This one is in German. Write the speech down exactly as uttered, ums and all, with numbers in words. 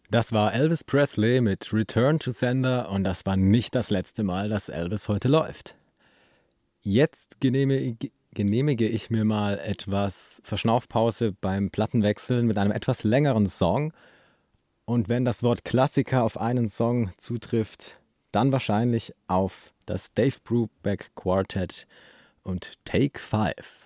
Das war Elvis Presley mit Return to Sender und das war nicht das letzte Mal, dass Elvis heute läuft. Jetzt genehmige, genehmige ich mir mal etwas Verschnaufpause beim Plattenwechseln mit einem etwas längeren Song. Und wenn das Wort Klassiker auf einen Song zutrifft, dann wahrscheinlich auf das Dave Brubeck Quartet und Take Five.